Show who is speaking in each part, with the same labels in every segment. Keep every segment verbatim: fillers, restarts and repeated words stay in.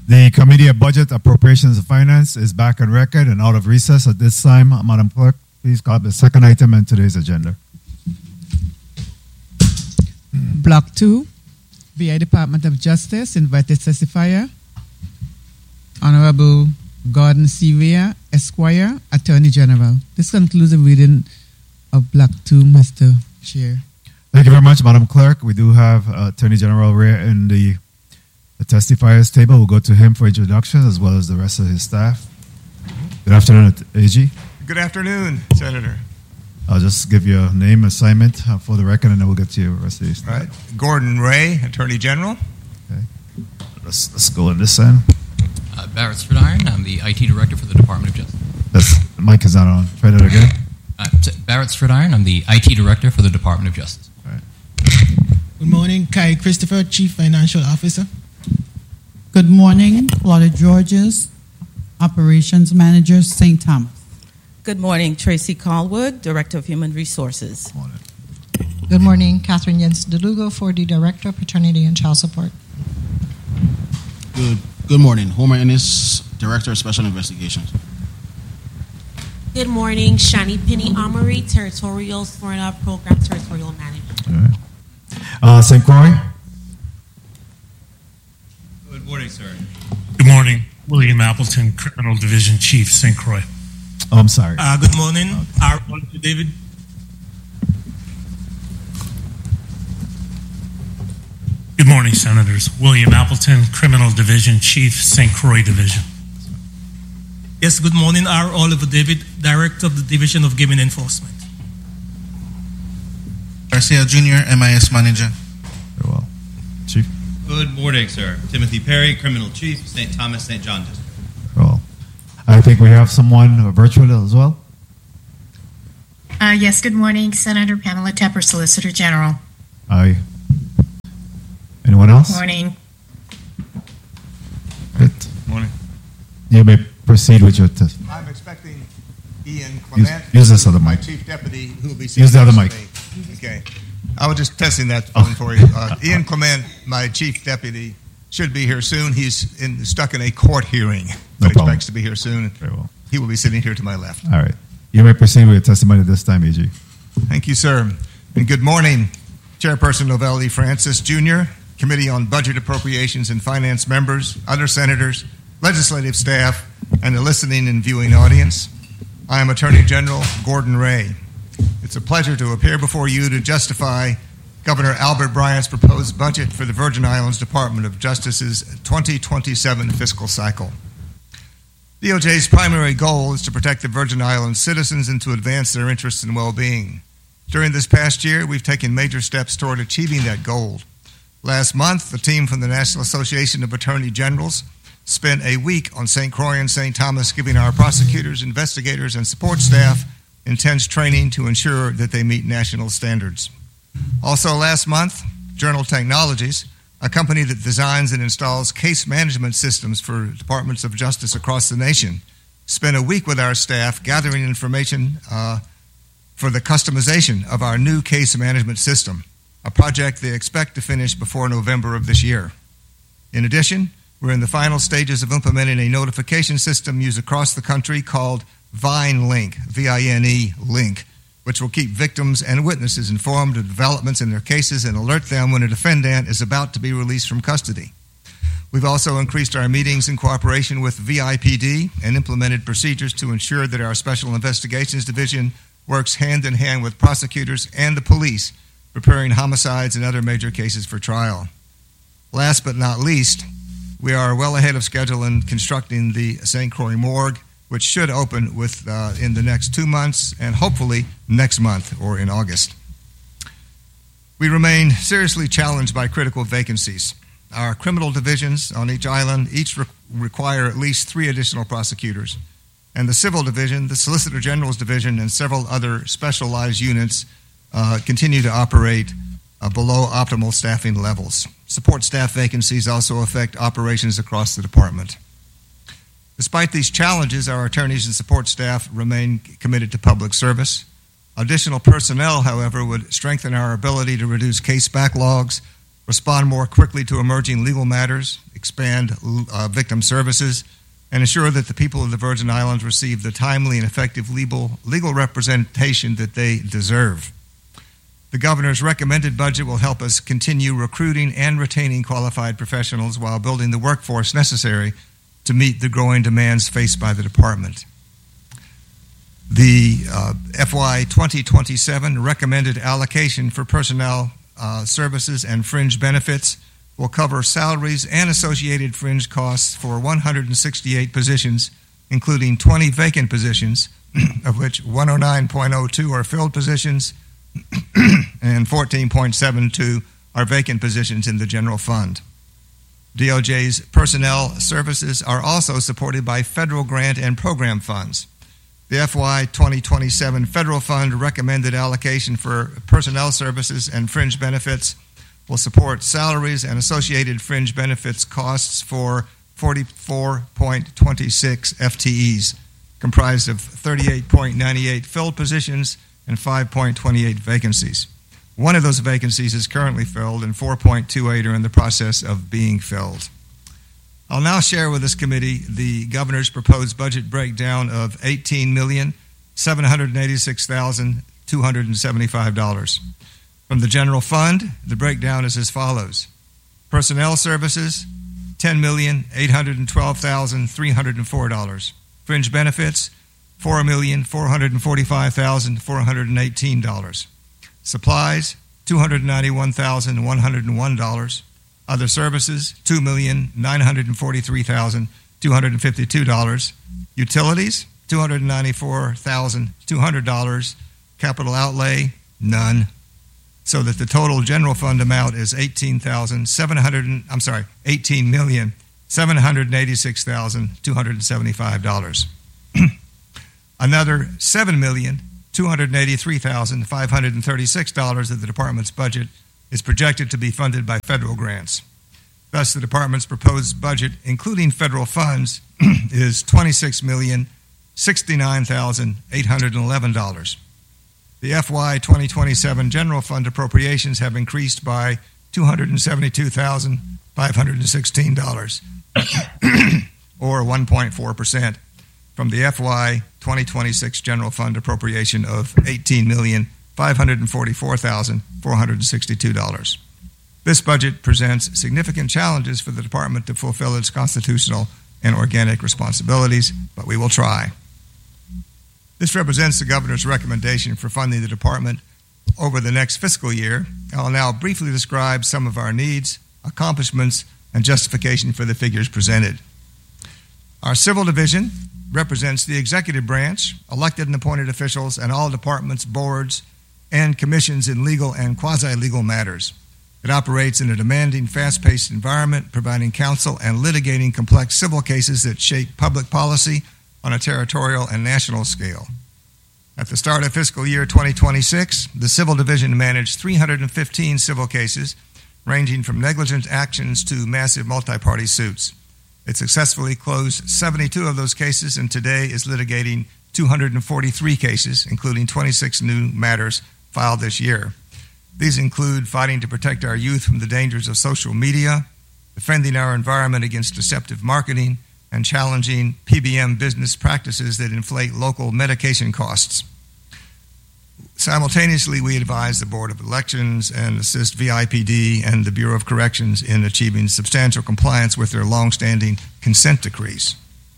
Speaker 1: The Committee of Budget, Appropriations, and Finance is back on record and out of recess at this time. Madam Clerk, please call up the second item on today's agenda.
Speaker 2: Block two, V I Department of Justice, invited testifier, Honorable Gordon C. Rea, Esquire, Attorney General. This concludes the reading of Block two, Mister Chair.
Speaker 1: Thank you very much, Madam Clerk. We do have uh, Attorney General Rea in the, the testifiers table. We'll go to him for introductions as well as the rest of his staff. Good afternoon, A G.
Speaker 3: Good afternoon, Senator.
Speaker 1: I'll just give you a name, assignment uh, for the record, and then we'll get to your rest of your staff.
Speaker 3: All right. Gordon Rea, Attorney General.
Speaker 1: Okay. Let's, let's go on this end.
Speaker 4: Uh, Barrett Stridiron, I'm the I T Director for the Department of Justice.
Speaker 1: That's, the mic is not on. Try that again.
Speaker 4: Uh, Barrett Stridiron, I'm the I T Director for the Department of Justice.
Speaker 1: All right.
Speaker 5: Good morning, Kai Christopher, Chief Financial Officer.
Speaker 6: Good morning, Claudia Georges, Operations Manager, Saint Thomas.
Speaker 7: Good morning, Tracy Callwood, Director of Human Resources.
Speaker 1: Morning.
Speaker 8: Good morning, Catherine Jens DeLugo, for the Director of Paternity and Child Support.
Speaker 9: Good, good morning, Homer Ennis, Director of Special Investigations.
Speaker 10: Good morning, Shani Penny Amory, Territorial Florida Program Territorial Manager.
Speaker 1: All right. Uh, Saint Croix.
Speaker 11: Good morning, sir. Good morning, William Appleton, Criminal Division Chief, Saint Croix.
Speaker 1: Oh, I'm sorry.
Speaker 5: Uh, good morning, our David.
Speaker 11: Good morning, Senators. William Appleton, Criminal Division Chief, Saint Croix Division.
Speaker 5: Yes, good morning, our Oliver David, Director of the Division of Gaming Enforcement.
Speaker 9: Garcia Junior, M I S Manager.
Speaker 1: Very well. Chief.
Speaker 12: Good morning, sir. Timothy Perry, Criminal Chief, Saint Thomas, Saint John District.
Speaker 1: Very well. I think we have someone virtual as well.
Speaker 13: Uh, yes, good morning, Senator Pamela Tepper, Solicitor General.
Speaker 1: Aye. Anyone else?
Speaker 13: Good morning.
Speaker 1: Good.
Speaker 3: Morning.
Speaker 1: You may proceed with your test.
Speaker 3: I'm expecting Ian Clement,
Speaker 1: use, use this other
Speaker 3: my
Speaker 1: mic.
Speaker 3: Chief Deputy, who will be sitting
Speaker 1: Use the other
Speaker 3: next
Speaker 1: mic.
Speaker 3: to me. Okay. I was just testing that phone oh. for you. Uh, Ian Clement, my Chief Deputy, should be here soon. He's in, stuck in a court hearing, but
Speaker 1: no problem.
Speaker 3: expects to be here soon.
Speaker 1: Very well.
Speaker 3: He will be sitting here to my left.
Speaker 1: All right. You may proceed with your testimony this time, A G.
Speaker 3: Thank you, sir. And good morning, Chairperson Novelli Francis Junior, Committee on Budget Appropriations and Finance members, other senators, legislative staff, and the listening and viewing audience. I am Attorney General Gordon Rea. It's a pleasure to appear before you to justify Governor Albert Bryant's proposed budget for the Virgin Islands Department of Justice's twenty twenty-seven fiscal cycle. D O J's primary goal is to protect the Virgin Islands citizens and to advance their interests and well-being. During this past year, we've taken major steps toward achieving that goal. Last month, the team from the National Association of Attorney Generals spent a week on Saint Croix and Saint Thomas giving our prosecutors, investigators, and support staff intense training to ensure that they meet national standards. Also last month, Journal Technologies, a company that designs and installs case management systems for departments of justice across the nation, spent a week with our staff gathering information uh, for the customization of our new case management system, a project they expect to finish before November of this year. In addition, we're in the final stages of implementing a notification system used across the country called VineLink, V I N E Link, which will keep victims and witnesses informed of developments in their cases and alert them when a defendant is about to be released from custody. We've also increased our meetings in cooperation with V I P D and implemented procedures to ensure that our Special Investigations Division works hand in hand with prosecutors and the police, preparing homicides and other major cases for trial. Last but not least, we are well ahead of schedule in constructing the Saint Croix morgue, which should open with uh, in the next two months and hopefully next month or in August. We remain seriously challenged by critical vacancies. Our criminal divisions on each island each re- require at least three additional prosecutors. And the civil division, the Solicitor General's division, and several other specialized units uh, continue to operate uh, below optimal staffing levels. Support staff vacancies also affect operations across the department. Despite these challenges, our attorneys and support staff remain committed to public service. Additional personnel, however, would strengthen our ability to reduce case backlogs, respond more quickly to emerging legal matters, expand uh, victim services, and ensure that the people of the Virgin Islands receive the timely and effective legal, legal representation that they deserve. The governor's recommended budget will help us continue recruiting and retaining qualified professionals while building the workforce necessary to meet the growing demands faced by the department. The uh, F Y twenty twenty-seven recommended allocation for personnel uh, services and fringe benefits will cover salaries and associated fringe costs for one hundred sixty-eight positions, including twenty vacant positions, of which one oh nine point oh two are filled positions and fourteen point seven two are vacant positions in the general fund. D O J's personnel services are also supported by federal grant and program funds. The F Y twenty twenty-seven federal fund recommended allocation for personnel services and fringe benefits will support salaries and associated fringe benefits costs for forty-four point two six F T Es, comprised of thirty-eight point nine eight filled positions and five point two eight vacancies. One of those vacancies is currently filled and four point two eight are in the process of being filled. I'll now share with this committee the governor's proposed budget breakdown of eighteen million seven hundred eighty-six thousand two hundred seventy-five dollars. From the general fund, the breakdown is as follows. Personnel services, ten million eight hundred twelve thousand three hundred four dollars. Fringe benefits, four million four hundred forty-five thousand four hundred eighteen dollars. Supplies, two hundred ninety-one thousand one hundred one dollars. Other services, two million nine hundred forty-three thousand two hundred fifty-two dollars. Utilities, two hundred ninety-four thousand two hundred dollars. Capital outlay, none. So that the total general fund amount is eighteen thousand seven hundred. I'm sorry, eighteen million seven hundred eighty-six thousand two hundred seventy-five dollars. Another seven million two hundred eighty-three thousand five hundred thirty-six dollars of the department's budget is projected to be funded by federal grants. Thus, the department's proposed budget, including federal funds, is twenty-six million sixty-nine thousand eight hundred eleven dollars. The F Y twenty twenty-seven general fund appropriations have increased by two hundred seventy-two thousand five hundred sixteen dollars, or one point four percent, from the F Y twenty twenty-six general fund appropriation of eighteen million five hundred forty-four thousand four hundred sixty-two dollars. This budget presents significant challenges for the department to fulfill its constitutional and organic responsibilities, but we will try. This represents the governor's recommendation for funding the department over the next fiscal year. I'll now briefly describe some of our needs, accomplishments, and justification for the figures presented. Our civil division represents the executive branch, elected and appointed officials, and all departments, boards, and commissions in legal and quasi-legal matters. It operates in a demanding, fast-paced environment, providing counsel and litigating complex civil cases that shape public policy on a territorial and national scale. At the start of fiscal year twenty twenty-six, the Civil Division managed three hundred fifteen civil cases, ranging from negligent actions to massive multi-party suits. It successfully closed seventy-two of those cases and today is litigating two hundred forty-three cases, including twenty-six new matters filed this year. These include fighting to protect our youth from the dangers of social media, defending our environment against deceptive marketing, and challenging P B M business practices that inflate local medication costs. Simultaneously, we advise the Board of Elections and assist V I P D and the Bureau of Corrections in achieving substantial compliance with their longstanding consent decrees.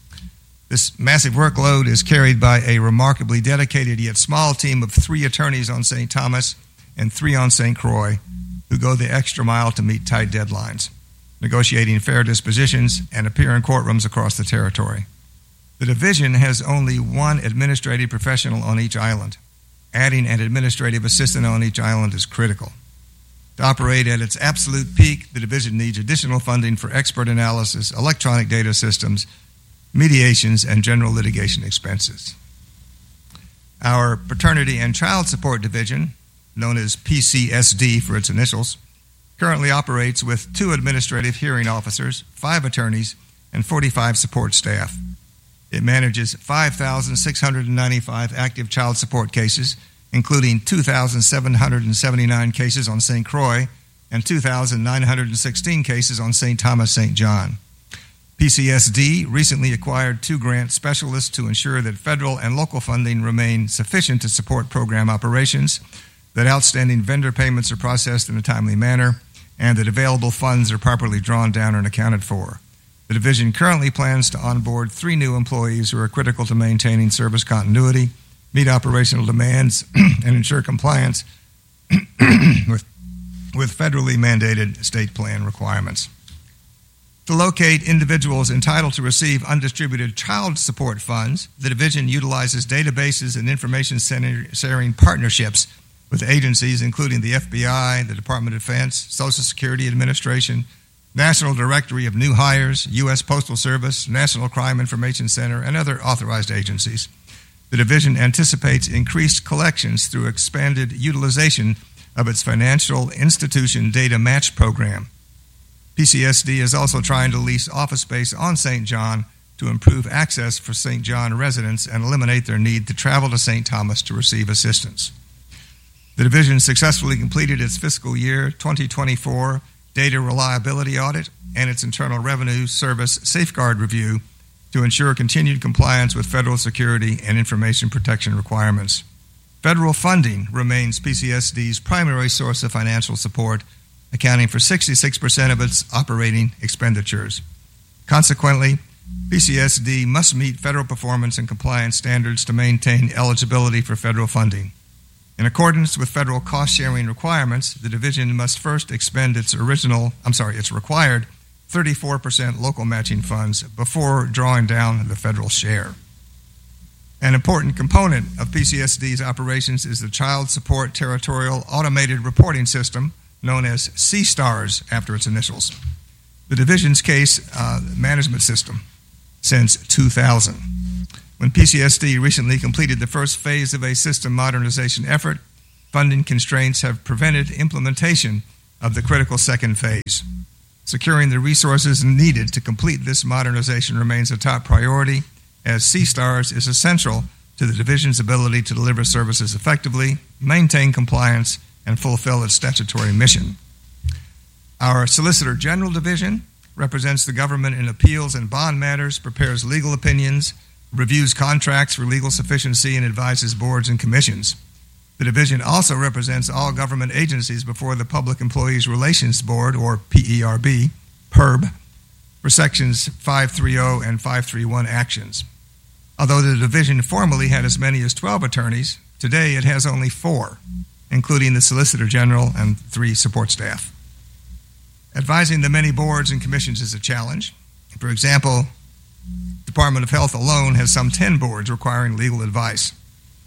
Speaker 3: This massive workload is carried by a remarkably dedicated yet small team of three attorneys on Saint Thomas and three on Saint Croix who go the extra mile to meet tight deadlines, negotiating fair dispositions, and appear in courtrooms across the territory. The division has only one administrative professional on each island. Adding an administrative assistant on each island is critical. To operate at its absolute peak, the division needs additional funding for expert analysis, electronic data systems, mediations, and general litigation expenses. Our Paternity and Child Support Division, known as P C S D for its initials, currently operates with two administrative hearing officers, five attorneys, and forty-five support staff. It manages five thousand six hundred ninety-five active child support cases, including two thousand seven hundred seventy-nine cases on Saint Croix and two thousand nine hundred sixteen cases on Saint Thomas Saint John. P C S D recently acquired two grant specialists to ensure that federal and local funding remain sufficient to support program operations, that outstanding vendor payments are processed in a timely manner, and that available funds are properly drawn down and accounted for. The division currently plans to onboard three new employees who are critical to maintaining service continuity, meet operational demands, and ensure compliance with, with federally mandated state plan requirements. To locate individuals entitled to receive undistributed child support funds, the division utilizes databases and information sharing partnerships with agencies including the F B I, the Department of Defense, Social Security Administration, National Directory of New Hires, U S Postal Service, National Crime Information Center, and other authorized agencies. The division anticipates increased collections through expanded utilization of its financial institution data match program. P C S D is also trying to lease office space on Saint John to improve access for Saint John residents and eliminate their need to travel to Saint Thomas to receive assistance. The division successfully completed its fiscal year twenty twenty-four data reliability audit and its Internal Revenue Service safeguard review to ensure continued compliance with federal security and information protection requirements. Federal funding remains P C S D's primary source of financial support, accounting for sixty-six percent of its operating expenditures. Consequently, P C S D must meet federal performance and compliance standards to maintain eligibility for federal funding. In accordance with federal cost-sharing requirements, the division must first expend its original, I'm sorry, its required thirty-four percent local matching funds before drawing down the federal share. An important component of P C S D's operations is the Child Support Territorial Automated Reporting System, known as C STARS after its initials, the division's case uh, management system since two thousand. When P C S D recently completed the first phase of a system modernization effort, funding constraints have prevented implementation of the critical second phase. Securing the resources needed to complete this modernization remains a top priority, as C STARS is essential to the division's ability to deliver services effectively, maintain compliance, and fulfill its statutory mission. Our Solicitor General Division represents the government in appeals and bond matters, prepares legal opinions, reviews contracts for legal sufficiency, and advises boards and commissions. The division also represents all government agencies before the Public Employees Relations Board, or P E R B, P E R B, for Sections five thirty and five thirty-one actions. Although the division formerly had as many as twelve attorneys, today it has only four, including the Solicitor General and three support staff. Advising the many boards and commissions is a challenge. For example, Department of Health alone has some ten boards requiring legal advice.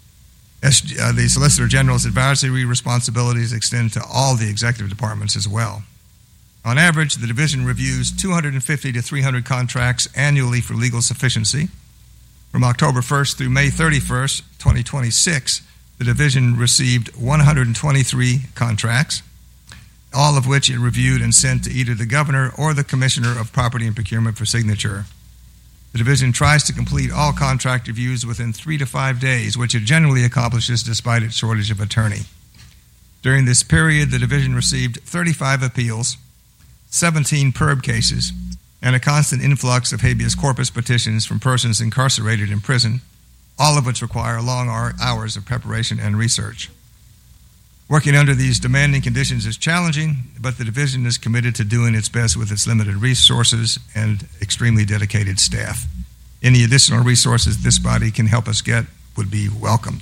Speaker 3: As, uh, the Solicitor General's advisory responsibilities extend to all the executive departments as well. On average, the division reviews two hundred fifty to three hundred contracts annually for legal sufficiency. From October first through May thirty-first, twenty twenty-six, the division received one hundred twenty-three contracts, all of which it reviewed and sent to either the governor or the commissioner of property and procurement for signature. The division tries to complete all contract reviews within three to five days, which it generally accomplishes despite its shortage of attorney. During this period, the division received thirty-five appeals, seventeen P E R B cases, and a constant influx of habeas corpus petitions from persons incarcerated in prison, all of which require long hours of preparation and research. Working under these demanding conditions is challenging, but the division is committed to doing its best with its limited resources and extremely dedicated staff. Any additional resources this body can help us get would be welcomed.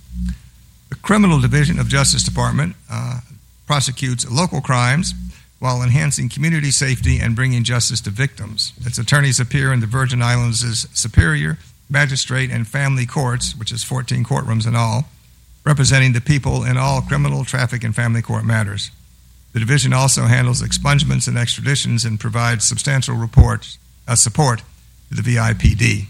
Speaker 3: The Criminal Division of Justice Department uh, prosecutes local crimes while enhancing community safety and bringing justice to victims. Its attorneys appear in the Virgin Islands' Superior, Magistrate, and Family Courts, which is fourteen courtrooms in all, representing the people in all criminal, traffic, and family court matters. The division also handles expungements and extraditions and provides substantial report, uh, support to the V I P D.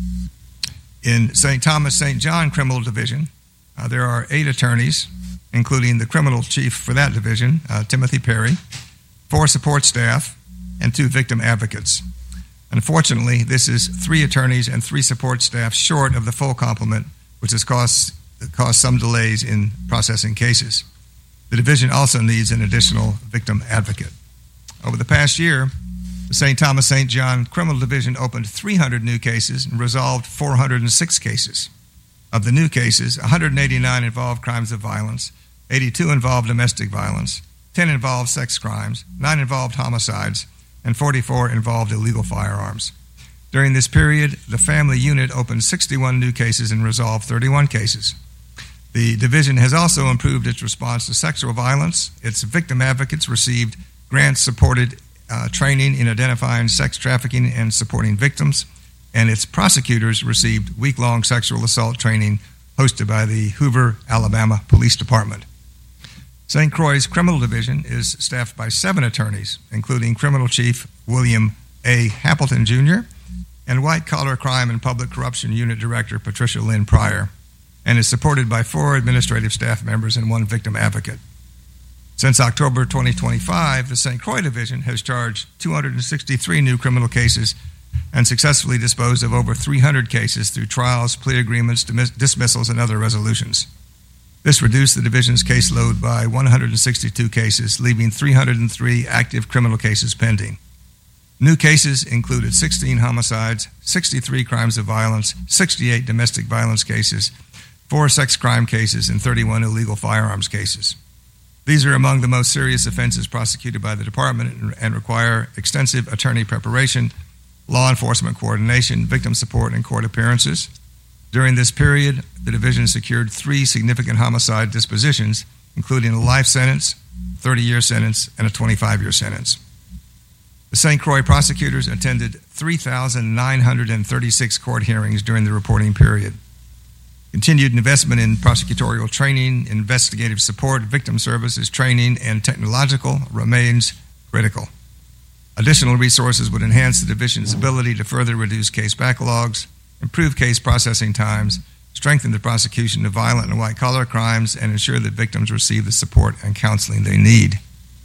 Speaker 3: In Saint Thomas Saint John Criminal Division, uh, there are eight attorneys, including the criminal chief for that division, uh, Timothy Perry, four support staff, and two victim advocates. Unfortunately, this is three attorneys and three support staff short of the full complement, which has caused caused some delays in processing cases. The The division also needs an additional victim advocate. Over the past year, the Saint Thomas Saint John Criminal Division opened three hundred new cases and resolved four hundred six cases. Of the new cases, one hundred eighty-nine involved crimes of violence, eighty-two involved domestic violence, ten involved sex crimes, nine involved homicides, and forty-four involved illegal firearms. During this period, the family unit opened sixty-one new cases and resolved thirty-one cases. The division has also improved its response to sexual violence. Its victim advocates received grant-supported uh, training in identifying sex trafficking and supporting victims, and its prosecutors received week-long sexual assault training hosted by the Hoover, Alabama Police Department. Saint Croix's Criminal Division is staffed by seven attorneys, including Criminal Chief William A. Appleton, Junior, and White Collar Crime and Public Corruption Unit Director Patricia Lynn Pryor, and is supported by four administrative staff members and one victim advocate. Since October twenty twenty-five, the Saint Croix Division has charged two hundred sixty-three new criminal cases and successfully disposed of over three hundred cases through trials, plea agreements, dismissals, and other resolutions. This reduced the division's caseload by one hundred sixty-two cases, leaving three hundred three active criminal cases pending. New cases included sixteen homicides, sixty-three crimes of violence, sixty-eight domestic violence cases, four sex crime cases, and thirty-one illegal firearms cases. These are among the most serious offenses prosecuted by the department and require extensive attorney preparation, law enforcement coordination, victim support, and court appearances. During this period, the division secured three significant homicide dispositions, including a life sentence, thirty-year sentence, and a twenty-five-year sentence. The Saint Croix prosecutors attended three thousand nine hundred thirty-six court hearings during the reporting period. Continued investment in prosecutorial training, investigative support, victim services training, and technological remains critical. Additional resources would enhance the division's ability to further reduce case backlogs, improve case processing times, strengthen the prosecution of violent and white-collar crimes, and ensure that victims receive the support and counseling they need.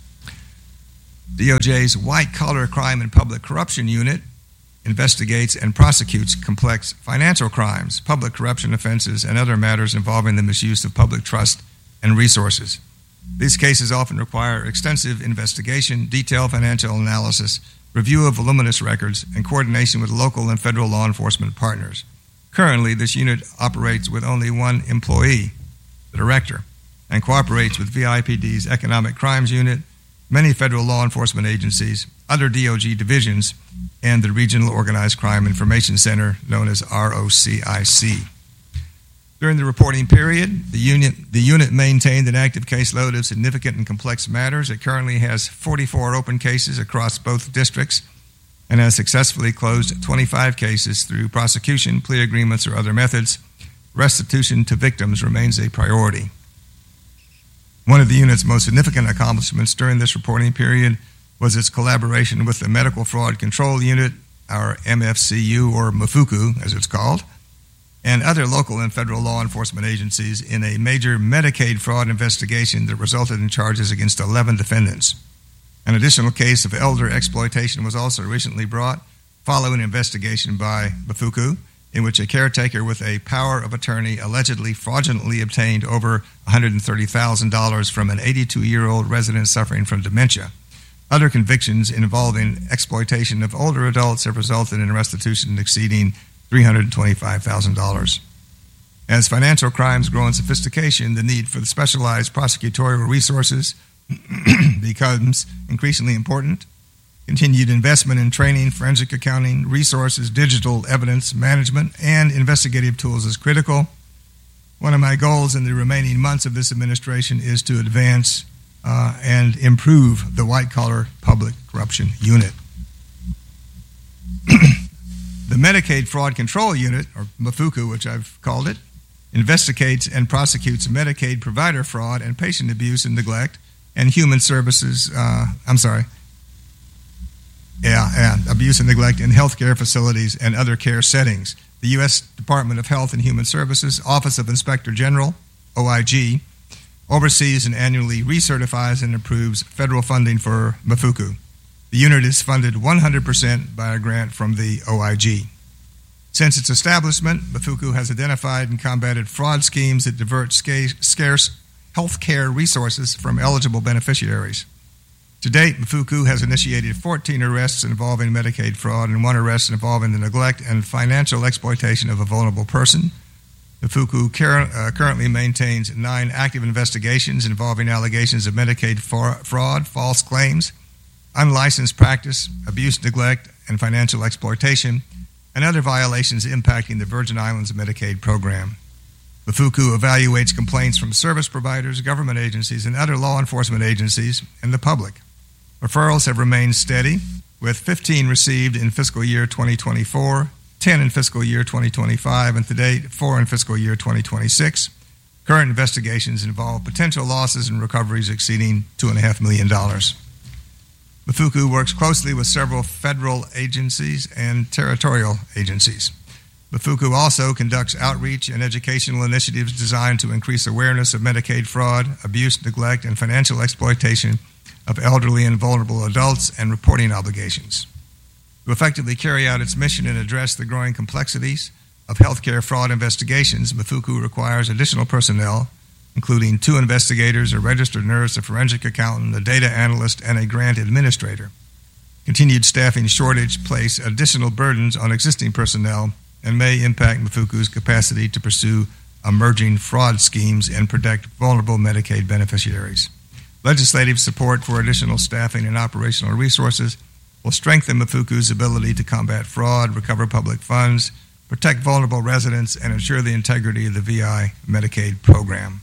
Speaker 3: D O J's White-Collar Crime and Public Corruption Unit investigates and prosecutes complex financial crimes, public corruption offenses, and other matters involving the misuse of public trust and resources. These cases often require extensive investigation, detailed financial analysis, review of voluminous records, and coordination with local and federal law enforcement partners. Currently, this unit operates with only one employee, the director, and cooperates with V I P D's Economic Crimes Unit, many federal law enforcement agencies, other D O G divisions, and the Regional Organized Crime Information Center, known as R O C I C. During the reporting period, the unit, the unit maintained an active caseload of significant and complex matters. It currently has forty-four open cases across both districts and has successfully closed twenty-five cases through prosecution, plea agreements, or other methods. Restitution to victims remains a priority. One of the unit's most significant accomplishments during this reporting period was its collaboration with the Medical Fraud Control Unit, our M F C U, or MAFUCU, as it's called, and other local and federal law enforcement agencies in a major Medicaid fraud investigation that resulted in charges against eleven defendants. An additional case of elder exploitation was also recently brought following an investigation by MAFUCU, in which a caretaker with a power of attorney allegedly fraudulently obtained over one hundred thirty thousand dollars from an eighty-two-year-old resident suffering from dementia. Other convictions involving exploitation of older adults have resulted in restitution exceeding three hundred twenty-five thousand dollars. As financial crimes grow in sophistication, the need for the specialized prosecutorial resources becomes increasingly important. Continued investment in training, forensic accounting, resources, digital evidence management, and investigative tools is critical. One of my goals in the remaining months of this administration is to advance uh, and improve the White-Collar Public Corruption Unit. The Medicaid Fraud Control Unit, or MAFUCU, which I've called it, investigates and prosecutes Medicaid provider fraud and patient abuse and neglect and human services, uh, I'm sorry, yeah, and abuse and neglect in healthcare facilities and other care settings. The U S Department of Health and Human Services, Office of Inspector General, O I G, oversees and annually recertifies and approves federal funding for MAFUCU. The unit is funded one hundred percent by a grant from the O I G. Since its establishment, MAFUCU has identified and combated fraud schemes that divert scarce health care resources from eligible beneficiaries. To date, Mfuku has initiated fourteen arrests involving Medicaid fraud and one arrest involving the neglect and financial exploitation of a vulnerable person. Mfuku cur- uh, currently maintains nine active investigations involving allegations of Medicaid for- fraud, false claims, unlicensed practice, abuse, neglect, and financial exploitation, and other violations impacting the Virgin Islands Medicaid program. Mfuku evaluates complaints from service providers, government agencies, and other law enforcement agencies, and the public. Referrals have remained steady, with fifteen received in fiscal year twenty twenty-four, ten in fiscal year twenty twenty-five, and to date, four in fiscal year twenty twenty-six. Current investigations involve potential losses and recoveries exceeding two point five million dollars. Mfuku works closely with several federal agencies and territorial agencies. Mfuku also conducts outreach and educational initiatives designed to increase awareness of Medicaid fraud, abuse, neglect, and financial exploitation of elderly and vulnerable adults and reporting obligations. To effectively carry out its mission and address the growing complexities of healthcare fraud investigations, Mfuku requires additional personnel, including two investigators, a registered nurse, a forensic accountant, a data analyst, and a grant administrator. Continued staffing shortage place additional burdens on existing personnel and may impact Mfuku's capacity to pursue emerging fraud schemes and protect vulnerable Medicaid beneficiaries. Legislative support for additional staffing and operational resources will strengthen Mfuku's ability to combat fraud, recover public funds, protect vulnerable residents, and ensure the integrity of the V I Medicaid program.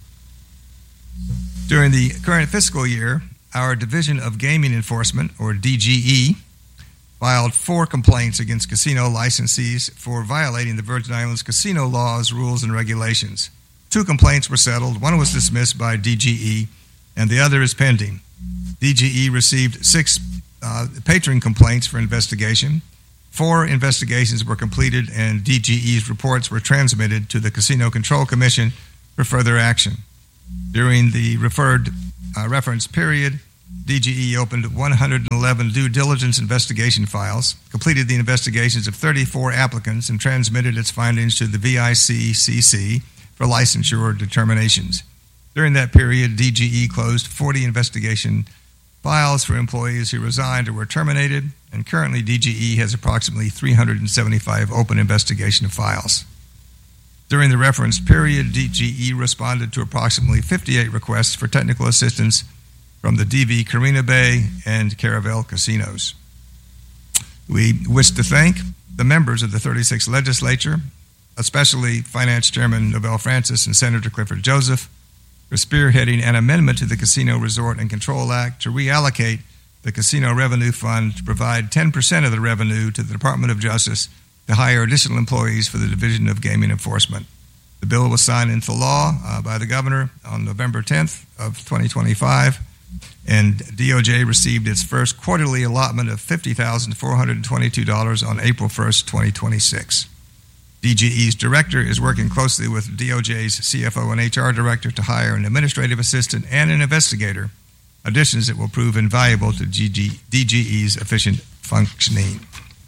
Speaker 3: During the current fiscal year, our Division of Gaming Enforcement, or D G E, filed four complaints against casino licensees for violating the Virgin Islands casino laws, rules, and regulations. Two complaints were settled. One was dismissed by D G E, and the other is pending. D G E received six uh, patron complaints for investigation. Four investigations were completed, and D G E's reports were transmitted to the Casino Control Commission for further action. During the referred uh, reference period, D G E opened one hundred eleven due diligence investigation files, completed the investigations of thirty-four applicants, and transmitted its findings to the V I C C C for licensure determinations. During that period, D G E closed forty investigation files for employees who resigned or were terminated, and currently D G E has approximately three hundred seventy-five open investigation files. During the reference period, D G E responded to approximately fifty-eight requests for technical assistance from the D V Carina Bay and Caravel casinos. We wish to thank the members of the thirty-sixth Legislature, especially Finance Chairman Novell Francis and Senator Clifford Joseph, for spearheading an amendment to the Casino Resort and Control Act to reallocate the Casino Revenue Fund to provide ten percent of the revenue to the Department of Justice to hire additional employees for the Division of Gaming Enforcement. The bill was signed into law uh, by the Governor on November tenth of twenty twenty-five, and D O J received its first quarterly allotment of fifty thousand four hundred twenty-two dollars on April first, twenty twenty-six. D G E's director is working closely with D O J's C F O and H R director to hire an administrative assistant and an investigator, additions that will prove invaluable to D G E's efficient functioning.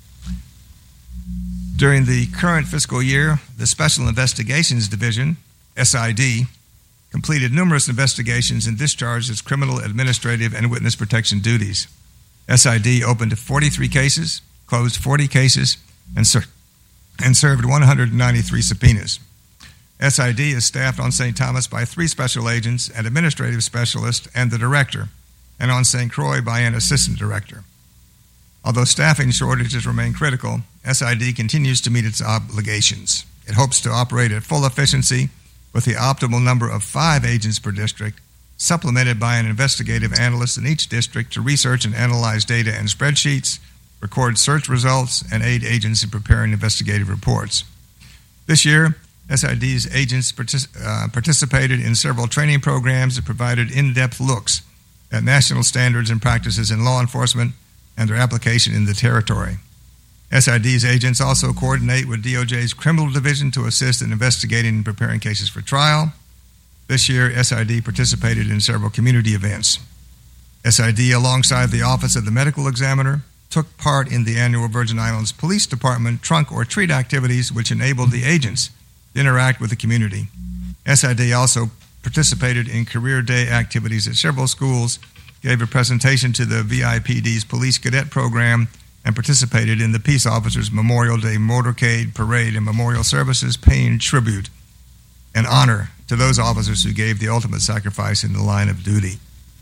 Speaker 3: During the current fiscal year, the Special Investigations Division, S I D, completed numerous investigations and discharged its criminal, administrative, and witness protection duties. S I D opened forty-three cases, closed forty cases, and, ser- and served one hundred ninety-three subpoenas. S I D is staffed on Saint Thomas by three special agents, an administrative specialist, and the director, and on Saint Croix by an assistant director. Although staffing shortages remain critical, S I D continues to meet its obligations. It hopes to operate at full efficiency with the optimal number of five agents per district, supplemented by an investigative analyst in each district to research and analyze data and spreadsheets, record search results, and aid agents in preparing investigative reports. This year, S I D's agents partic- uh, participated in several training programs that provided in-depth looks at national standards and practices in law enforcement and their application in the territory. S I D's agents also coordinate with D O J's Criminal Division to assist in investigating and preparing cases for trial. This year, S I D participated in several community events. S I D, alongside the Office of the Medical Examiner, took part in the annual Virgin Islands Police Department trunk or treat activities, which enabled the agents to interact with the community. S I D also participated in career day activities at several schools, gave a presentation to the V I P D's Police Cadet Program, and participated in the Peace Officers Memorial Day Motorcade, Parade, and Memorial Services, paying tribute and honor to those officers who gave the ultimate sacrifice in the line of duty.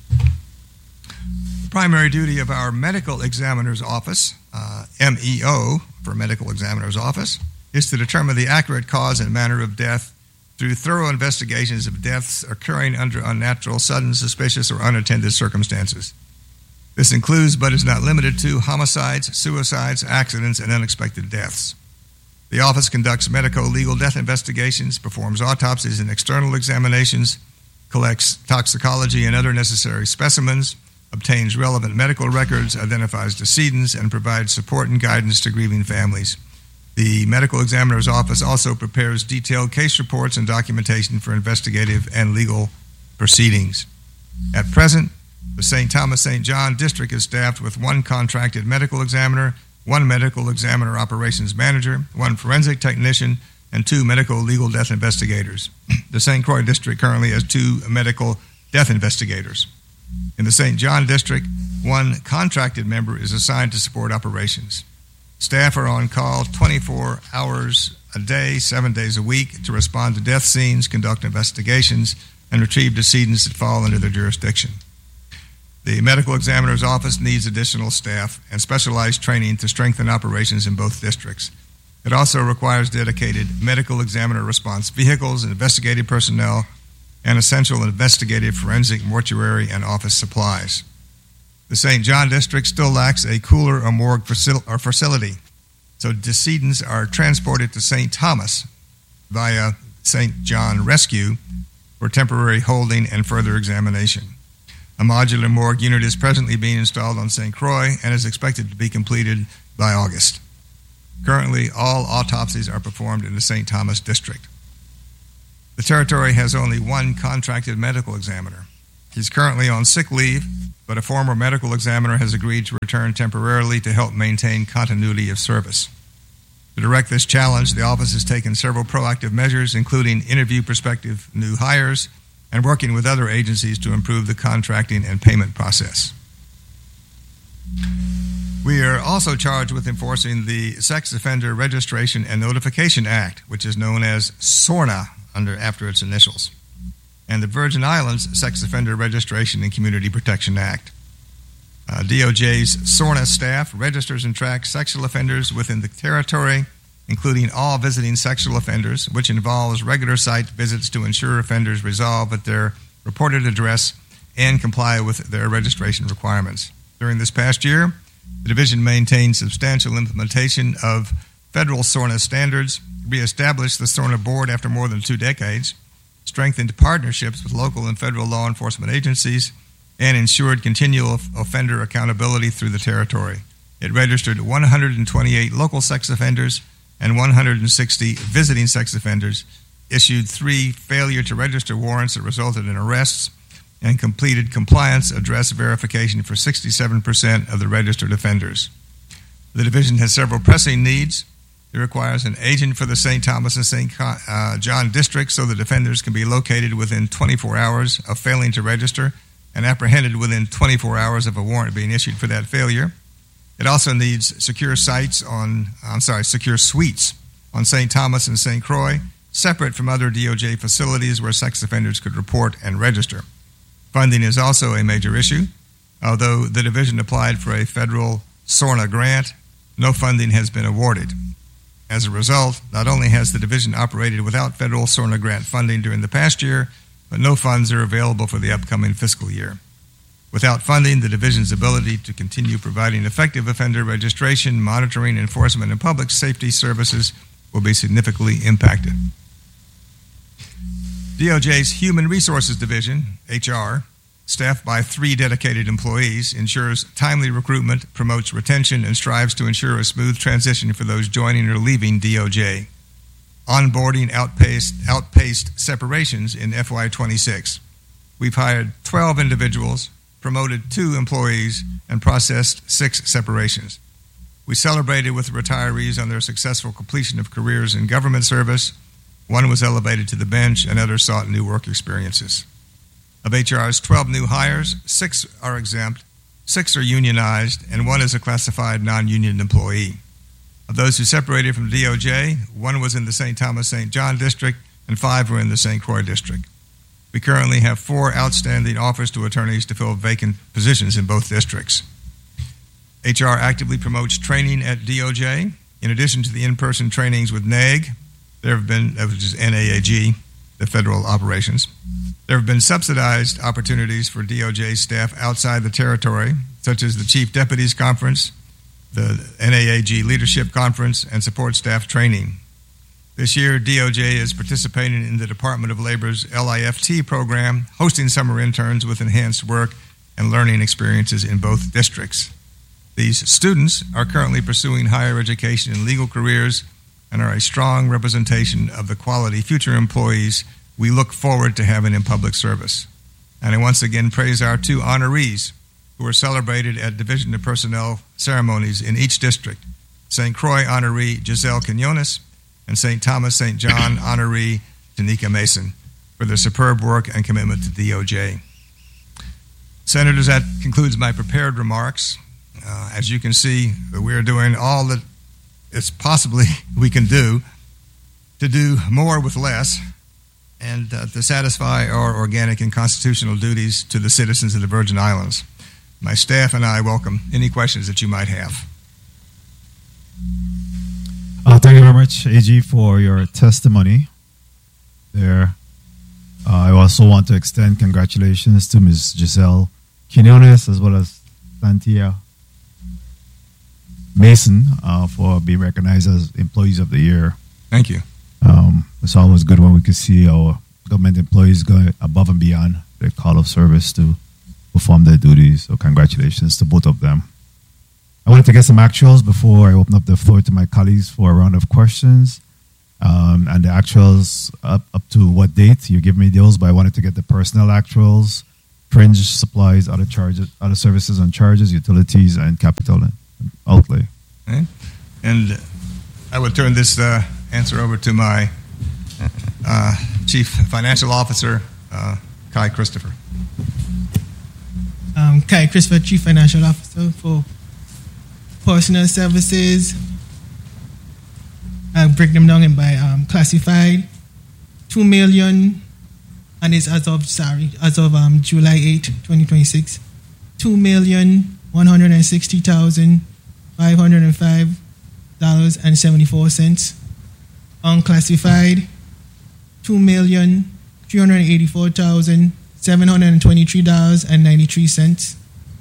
Speaker 3: The primary duty of our Medical Examiner's Office, uh, M E O for Medical Examiner's Office, is to determine the accurate cause and manner of death through thorough investigations of deaths occurring under unnatural, sudden, suspicious, or unattended circumstances. This includes, but is not limited to, homicides, suicides, accidents, and unexpected deaths. The office conducts medico-legal death investigations, performs autopsies and external examinations, collects toxicology and other necessary specimens, obtains relevant medical records, identifies decedents, and provides support and guidance to grieving families. The Medical Examiner's Office also prepares detailed case reports and documentation for investigative and legal proceedings. At present, the Saint Thomas Saint John District is staffed with one contracted medical examiner, one medical examiner operations manager, one forensic technician, and two medical legal death investigators. The Saint Croix District currently has two medical death investigators. In the Saint John District, one contracted member is assigned to support operations. Staff are on call twenty-four hours a day, seven days a week, to respond to death scenes, conduct investigations, and retrieve decedents that fall under their jurisdiction. The Medical Examiner's Office needs additional staff and specialized training to strengthen operations in both districts. It also requires dedicated medical examiner response vehicles, investigative personnel, and essential investigative, forensic, mortuary, and office supplies. The Saint John District still lacks a cooler or morgue facil- or facility, so decedents are transported to Saint Thomas via Saint John Rescue for temporary holding and further examination. A modular morgue unit is presently being installed on Saint Croix and is expected to be completed by August. Currently, all autopsies are performed in the Saint Thomas District. The territory has only one contracted medical examiner. He's currently on sick leave, but a former medical examiner has agreed to return temporarily to help maintain continuity of service. To direct this challenge, the office has taken several proactive measures, including interview prospective new hires and working with other agencies to improve the contracting and payment process. We are also charged with enforcing the Sex Offender Registration and Notification Act, which is known as SORNA under after its initials, and the Virgin Islands Sex Offender Registration and Community Protection Act. Uh, D O J's SORNA staff registers and tracks sexual offenders within the territory, including all visiting sexual offenders, which involves regular site visits to ensure offenders resolve at their reported address and comply with their registration requirements. During this past year, the division maintained substantial implementation of federal SORNA standards, reestablished the SORNA board after more than two decades, strengthened partnerships with local and federal law enforcement agencies, and ensured continual offender accountability through the territory. It registered one hundred twenty-eight local sex offenders and one hundred sixty visiting sex offenders, issued three failure to register warrants that resulted in arrests, and completed compliance address verification for sixty-seven percent of the registered offenders. The division has several pressing needs. It requires an agent for the Saint Thomas and Saint Uh, John districts so that offenders can be located within twenty-four hours of failing to register and apprehended within twenty-four hours of a warrant being issued for that failure. It also needs secure sites on, I'm sorry, secure suites on Saint Thomas and Saint Croix, separate from other D O J facilities where sex offenders could report and register. Funding is also a major issue. Although the division applied for a federal SORNA grant, no funding has been awarded. As a result, not only has the division operated without federal SORNA grant funding during the past year, but no funds are available for the upcoming fiscal year. Without funding, the division's ability to continue providing effective offender registration, monitoring, enforcement, and public safety services will be significantly impacted. D O J's Human Resources Division, H R, staffed by three dedicated employees, ensures timely recruitment, promotes retention, and strives to ensure a smooth transition for those joining or leaving D O J. Onboarding outpaced, outpaced separations in F Y twenty-six. We've hired twelve individuals, promoted two employees, and processed six separations. We celebrated with retirees on their successful completion of careers in government service, One was elevated to the bench, and others sought new work experiences. Of H R's twelve new hires, six are exempt, six are unionized, and one is a classified non-union employee. Of those who separated from D O J, one was in the Saint Thomas Saint John district, and five were in the Saint Croix district. We currently have four outstanding offers to attorneys to fill vacant positions in both districts. H R actively promotes training at D O J. In addition to the in-person trainings with N A G, there have been, which is N A A G, the federal operations, there have been subsidized opportunities for D O J staff outside the territory, such as the Chief Deputies Conference, the N A A G Leadership Conference, and support staff training. This year, D O J is participating in the Department of Labor's L I F T program, hosting summer interns with enhanced work and learning experiences in both districts. These students are currently pursuing higher education and legal careers and are a strong representation of the quality future employees we look forward to having in public service. And I once again praise our two honorees who were celebrated at Division of Personnel ceremonies in each district, Saint Croix honoree Giselle Quinones and Saint Thomas Saint John honoree Tanika Mason for their superb work and commitment to D O J. Senators, that concludes my prepared remarks. Uh, as you can see, we are doing all that it's possibly we can do to do more with less and uh, to satisfy our organic and constitutional duties to the citizens of the Virgin Islands. My staff and I welcome any questions that you might have.
Speaker 1: Uh, thank you very much, A G, for your testimony there. Uh, I also want to extend congratulations to Miz Giselle Quinones as well as Santia Mason uh, for being recognized as Employees of the Year.
Speaker 3: Thank you.
Speaker 1: Um, it's always good when we can see our government employees going above and beyond their call of service to perform their duties. So congratulations to both of them. I wanted to get some actuals before I open up the floor to my colleagues for a round of questions. Um, and the actuals up, up to what date? You give me those, but I wanted to get the personnel actuals, fringe supplies, other charges, other services and charges, utilities, and capital outlay.
Speaker 3: Okay. And I would turn this uh, answer over to my uh, Chief Financial Officer, uh, Kai Christopher.
Speaker 14: Um, Kai Christopher, Chief Financial Officer for Personnel Services. I'll break them down by um, classified. Two million, and it's as of sorry, as of um, July eighth, twenty twenty-six. Two million one hundred and sixty thousand five hundred and five dollars and seventy-four cents. Unclassified, two million three hundred and eighty-four thousand seven hundred and twenty-three dollars and ninety-three cents.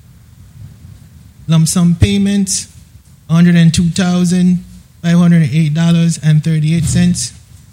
Speaker 14: Lump sum payments, one hundred and two thousand five hundred and eight dollars and thirty-eight cents.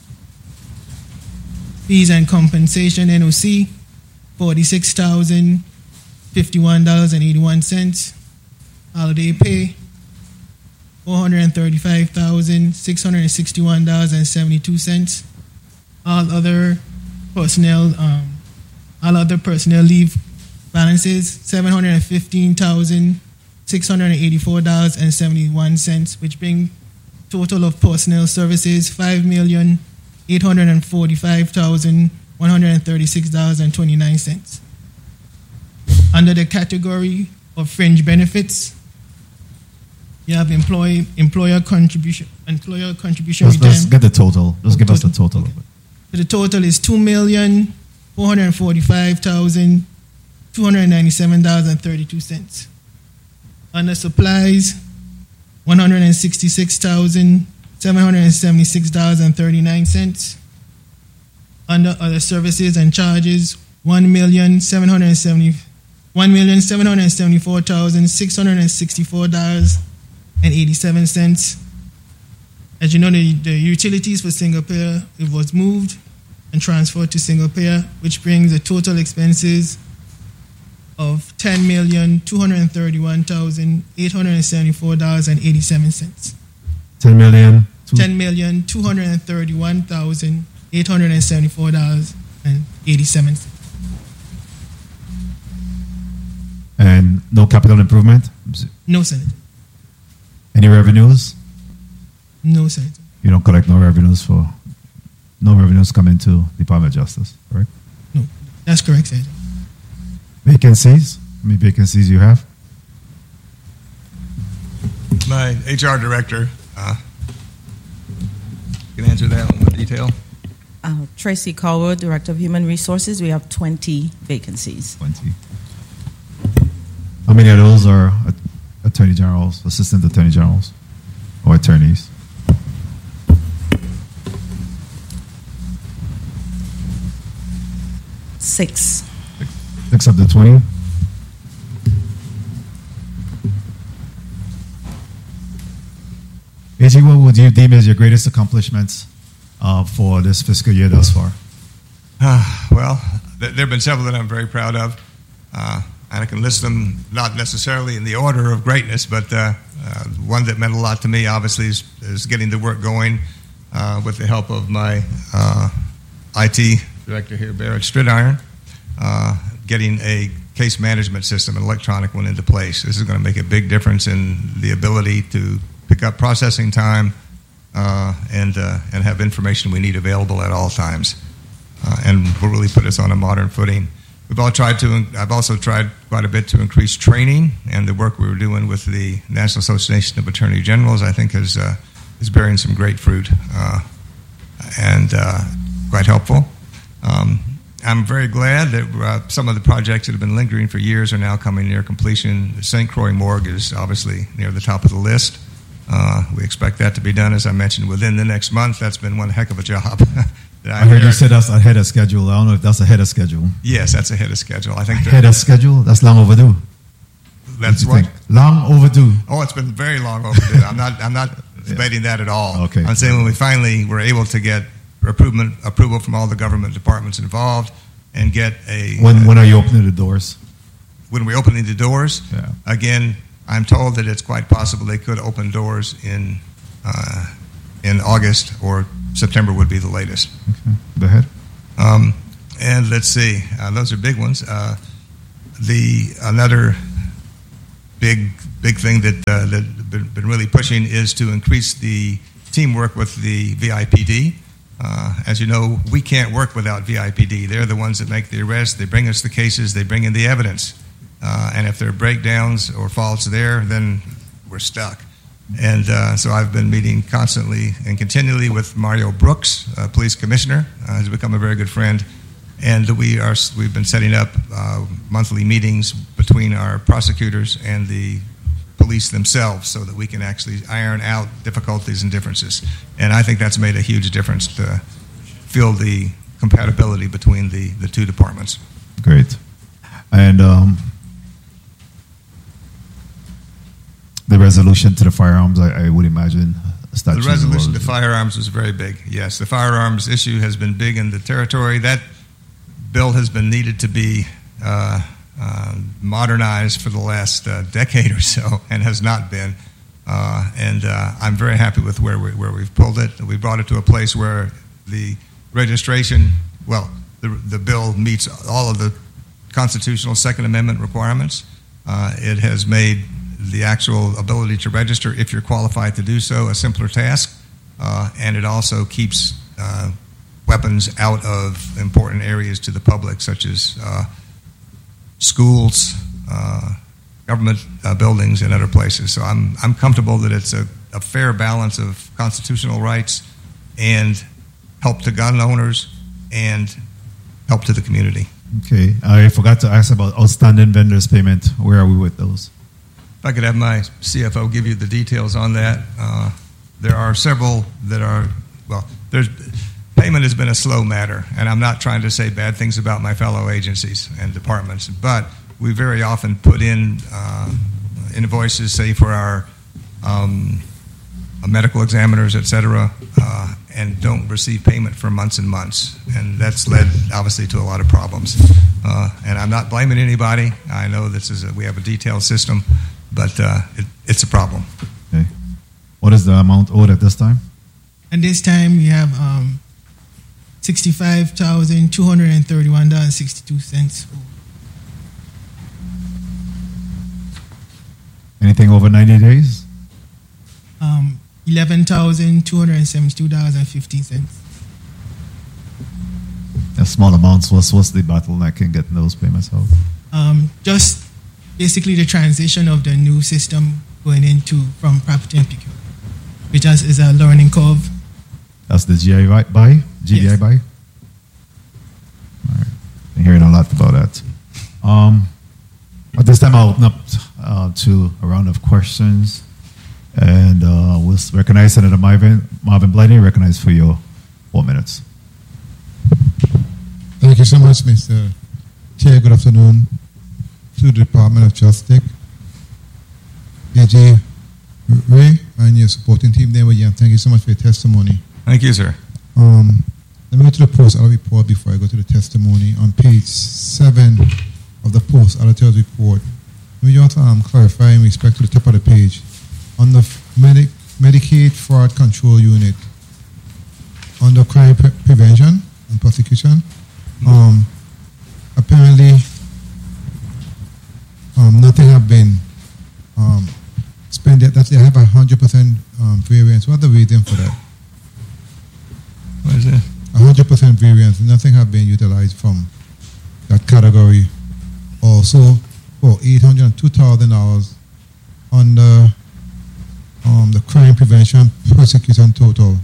Speaker 14: Fees and compensation, N O C, forty-six thousand fifty-one dollars and eighty-one cents. Holiday pay, four hundred and thirty-five thousand six hundred and sixty-one dollars and seventy-two cents. All other personnel, um, all other personnel leave balances, seven hundred and fifteen thousand six hundred and eighty-four dollars and seventy-one cents, which bring total of personnel services five million eight hundred and forty-five thousand one hundred and thirty-six dollars and twenty-nine cents. Under the category of fringe benefits, you have employee employer contribution employer contribution.
Speaker 1: Let's, let's get the total. Let's oh, give total. us the total okay. of it.
Speaker 14: So the total is two million four hundred and forty-five thousand two hundred and ninety-seven dollars and thirty-two cents. Under supplies, one hundred and sixty-six thousand seven hundred and seventy-six dollars and thirty-nine cents. Under other services and charges, one million seven hundred and seventy one million seven hundred and seventy-four thousand six hundred and sixty-four dollars and eighty-seven cents. As you know, the, the utilities for single payer, it was moved and transferred to single payer, which brings the total expenses of ten million two hundred and thirty-one thousand eight hundred and seventy-four dollars and eighty-seven cents.
Speaker 1: Ten million.
Speaker 14: Ten million two hundred and thirty-one thousand eight hundred and seventy-four dollars and eighty-seven cents.
Speaker 1: And no capital improvement?
Speaker 14: No, Senator.
Speaker 1: Any revenues?
Speaker 14: No, Senator.
Speaker 1: You don't collect no revenues for no revenues coming to Department of Justice, correct?
Speaker 14: No, that's correct, sir.
Speaker 1: Vacancies? How many vacancies you have?
Speaker 3: My H R director uh, can answer that one with detail.
Speaker 7: Uh, Tracy Callwood, Director of Human Resources. We have twenty vacancies.
Speaker 1: twenty. How many of those are attorney generals, assistant attorney generals, or attorneys?
Speaker 7: Six.
Speaker 1: Six of the twenty? A G, what would you deem as your greatest accomplishments uh, for this fiscal year thus far?
Speaker 3: Uh, well, th- there have been several that I'm very proud of. Uh, and I can list them not necessarily in the order of greatness, but uh, uh, one that meant a lot to me, obviously, is, is getting the work going uh, with the help of my uh, I T director here, Barrett Stridiron, uh, getting a case management system, an electronic one, into place. This is going to make a big difference in the ability to pick up processing time uh, and uh, and have information we need available at all times, uh, and will really put us on a modern footing. We've all tried to. I've also tried quite a bit to increase training, and the work we were doing with the National Association of Attorney Generals, I think, is uh, is bearing some great fruit uh, and uh, quite helpful. Um, I'm very glad that uh, some of the projects that have been lingering for years are now coming near completion. Saint Croix Morgue is obviously near the top of the list. Uh, we expect that to be done, as I mentioned, within the next month. That's been one heck of a job. that I,
Speaker 1: I heard you said that's ahead of schedule. I don't know if that's ahead of schedule.
Speaker 3: Yes, that's ahead of schedule. I think
Speaker 1: ahead of schedule? That's long overdue.
Speaker 3: That's
Speaker 1: what?
Speaker 3: what?
Speaker 1: Long overdue.
Speaker 3: Oh, it's been very long overdue. I'm not. I'm not debating that at all.
Speaker 1: Okay.
Speaker 3: I'm saying when we finally were able to get approval, approval from all the government departments involved, and get a.
Speaker 1: When
Speaker 3: uh,
Speaker 1: when are you opening the doors?
Speaker 3: When we're opening the doors,
Speaker 1: yeah.
Speaker 3: Again, I'm told that it's quite possible they could open doors in uh, in August, or September would be the latest.
Speaker 1: Okay. Go ahead.
Speaker 3: Um, and let's see, uh, those are big ones. Uh, the another big big thing that uh, that been, been really pushing is to increase the teamwork with the V I P D. Uh, as you know, we can't work without V I P D. They're the ones that make the arrests. They bring us the cases. They bring in the evidence. Uh, and if there are breakdowns or faults there, then we're stuck. And uh, so I've been meeting constantly and continually with Mario Brooks, uh, police commissioner, uh, who's become a very good friend. And we are, we've been setting up uh, monthly meetings between our prosecutors and the police themselves so that we can actually iron out difficulties and differences. And I think that's made a huge difference to feel the compatibility between the, the two departments.
Speaker 1: Great. And um, the resolution to the firearms, I, I would imagine.
Speaker 3: The resolution to firearms was very big, yes. The firearms issue has been big in the territory. That bill has been needed to be uh, uh, modernized for the last uh, decade or so and has not been. Uh, and uh, I'm very happy with where, we, where we've pulled it. We brought it to a place where the registration, well, the, the bill meets all of the constitutional Second Amendment requirements. Uh, it has made the actual ability to register, if you're qualified to do so, a simpler task. Uh, and it also keeps uh, weapons out of important areas to the public, such as uh, schools, uh, government uh, buildings, and other places. So I'm I'm comfortable that it's a, a fair balance of constitutional rights and help to gun owners and help to the community.
Speaker 1: Okay. I forgot to ask about outstanding vendors payment. Where are we with those?
Speaker 3: If I could have my C F O give you the details on that. Uh, there are several that are, well, there's payment has been a slow matter, and I'm not trying to say bad things about my fellow agencies and departments, but we very often put in uh, invoices, say, for our um, medical examiners, et cetera, uh, and don't receive payment for months and months. And that's led, obviously, to a lot of problems. Uh, and I'm not blaming anybody. I know this is a, we have a detailed system, but uh, it, it's a problem.
Speaker 1: Okay. What is the amount owed at this time?
Speaker 14: At this time, we have um, sixty-five thousand two hundred thirty-one dollars and sixty-two cents.
Speaker 1: Anything over ninety days?
Speaker 14: Um, eleven thousand two hundred seventy-two dollars and fifty cents.
Speaker 1: a small amounts. What's what's the bottleneck in getting those payments out?
Speaker 14: Um, just basically the transition of the new system going into from property and procurement, which is, is a learning curve.
Speaker 1: That's the G I buy? G D I
Speaker 14: Yes.
Speaker 1: buy? All right. I'm hearing a lot about that. Um, at this time, I'll open up uh, to a round of questions. And uh, we'll recognize Senator Marvin, Marvin Blaney, recognized for your four minutes.
Speaker 15: Thank you so much, Mister Chair. Good afternoon to the Department of Justice. A J Ray and your supporting team there with you. Thank you so much for your testimony.
Speaker 3: Thank you, sir.
Speaker 15: Um, let me go to the post-audit report before I go to the testimony. On page seven of the post-auditor's report, let me just um, clarify in respect to the top of the page. On the Medi- Medicaid Fraud Control Unit, under crime pre- prevention and prosecution, um, apparently um, nothing have been um, spent yet. That they have a hundred percent um, variance. What are the reason for that?
Speaker 3: What is it?
Speaker 15: A hundred percent variance. Nothing have been utilized from that category. Also, for eight hundred and two thousand dollars on the um, the crime prevention prosecution total.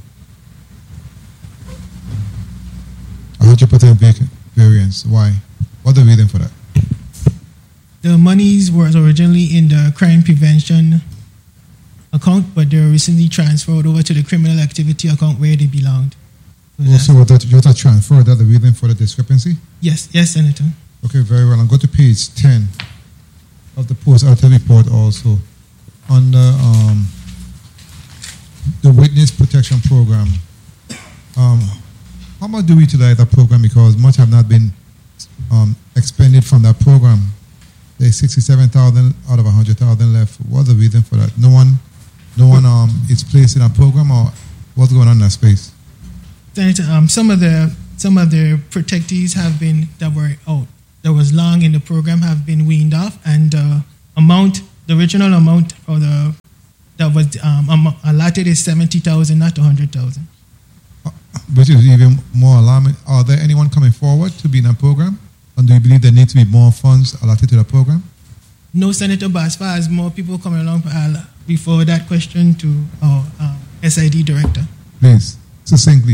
Speaker 15: A hundred percent variance. Why? What's the reason for that?
Speaker 14: The monies was originally in the crime prevention account, but they were recently transferred over to the criminal activity account where they belonged. So
Speaker 15: Also, was that just a transfer? That the reason for the discrepancy?
Speaker 14: yes, yes, Senator.
Speaker 15: Okay, very well. I'll go to page ten of the post-auditor report also. On the, um, the Witness Protection Program, um, how much do we utilize that program? Because much have not been um, expended from that program. There's sixty-seven thousand out of one hundred thousand left. What's the reason for that? No one, no one um, is placed in a program, or what's going on in that space?
Speaker 14: Senator, um, some of the some of the protectees have been that were out that was long in the program have been weaned off, and the amount, the original amount for the that was um, um, allotted is seventy thousand, not a hundred thousand.
Speaker 15: Which is even more alarming. Are there anyone coming forward to be in a program? And do you believe there needs to be more funds allotted to the program?
Speaker 14: No, Senator, but as far as more people coming along, I'll refer that question to our um, S I D director.
Speaker 15: Please, succinctly.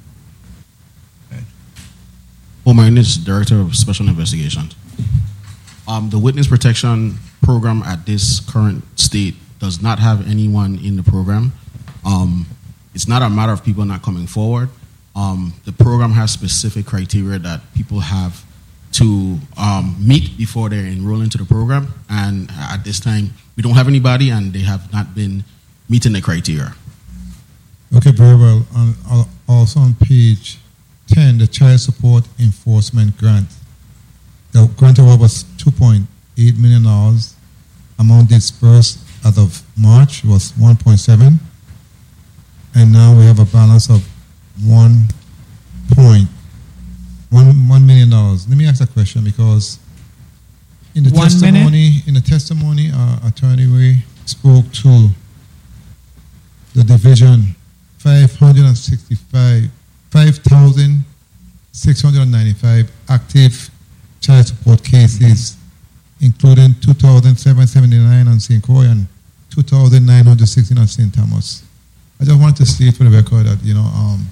Speaker 9: Omar Innis, Director of Special Investigations. Um, the Witness Protection Program at this current state does not have anyone in the program. Um, it's not a matter of people not coming forward. Um, the program has specific criteria that people have to um, meet before they enroll into the program. And at this time, we don't have anybody, and they have not been meeting the criteria.
Speaker 15: Okay, very well. Um, al- also on page ten, the Child Support Enforcement Grant. The grant award was two point eight million dollars. Amount dispersed as of March was one point seven. And now we have a balance of one point one one million dollars. Let me ask a question, because in the
Speaker 2: One
Speaker 15: testimony,
Speaker 2: minute.
Speaker 15: in the testimony, uh, Attorney Ray spoke to the division five hundred and sixty-five, five thousand six hundred and ninety-five active child support cases, including two thousand seven hundred seventy-nine on Saint Croix and two thousand nine hundred sixteen on Saint Thomas. I just wanted to state for the record that, you know, um,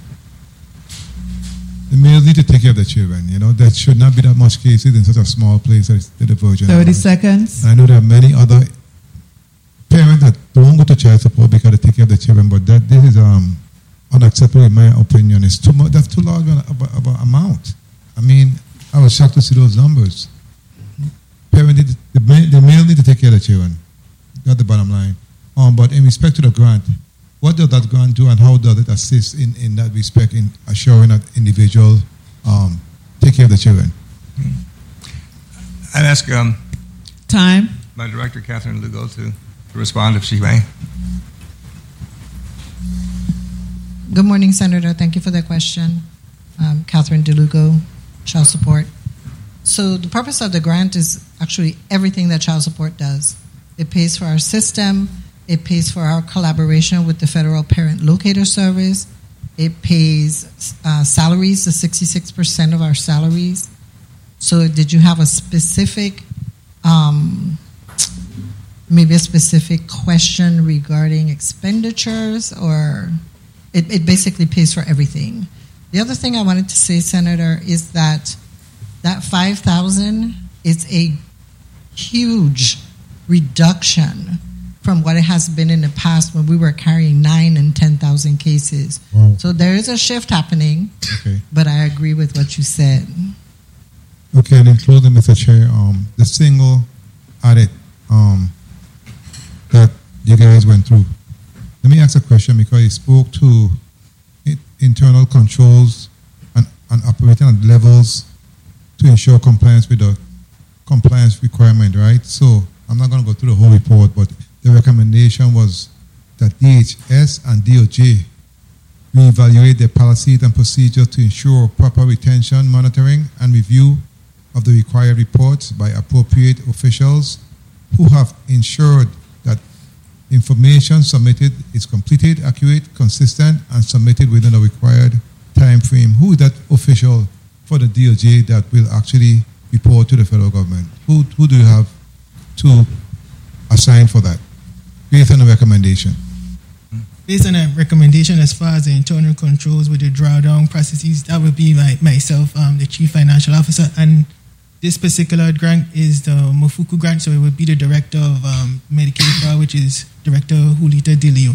Speaker 15: the males need to take care of the children. You know, there should not be that much cases in such a small place as the Virgin
Speaker 2: thirty
Speaker 15: Islands.
Speaker 2: seconds.
Speaker 15: And I know there are many other parents that don't go to child support because they take care of the children, but that this is um, unacceptable in my opinion. It's too much. That's too large of an amount. I mean, I was shocked to see those numbers. Parents, need, the, ma- the male need to take care of the children. That's the bottom line. Um, but in respect to the grant, what does that grant do, and how does it assist in, in that respect in assuring that individual um, take care of the children?
Speaker 3: I'd ask um,
Speaker 2: Time.
Speaker 3: my director, Catherine Lugo, to, to respond if she may.
Speaker 8: Good morning, Senator. Thank you for that question. Um, Catherine DeLugo, Child Support. So the purpose of the grant is actually everything that child support does. It pays for our system. It pays for our collaboration with the Federal Parent Locator Service. it pays uh, salaries, the sixty-six percent of our salaries. So did you have a specific, um, maybe a specific question regarding expenditures, or it, it basically pays for everything? The other thing I wanted to say, Senator, is that that five thousand is a huge reduction from what it has been in the past when we were carrying nine and ten thousand cases.
Speaker 15: Wow.
Speaker 8: So there is a shift happening,
Speaker 15: Okay.
Speaker 8: but I agree with what you said.
Speaker 15: Okay, and in closing, Mister Chair, um, the single audit um, that you guys went through. Let me ask a question because you spoke to it, internal controls and, and operating at levels to ensure compliance with the compliance requirement, right? So I'm not going to go through the whole report, but the recommendation was that D H S and D O J reevaluate their policies and procedures to ensure proper retention, monitoring, and review of the required reports by appropriate officials who have ensured that information submitted is completed, accurate, consistent, and submitted within the required time frame. Who is that official for the D O J that will actually report to the federal government? Who, who do you have to assign for that based on the recommendation?
Speaker 14: Based on a recommendation as far as the internal controls with the drawdown processes, that would be like myself, um, the Chief Financial Officer, and this particular grant is the Mofuku grant, so it would be the Director of um, Medicaid Fraud, which is Director Julita DeLeo.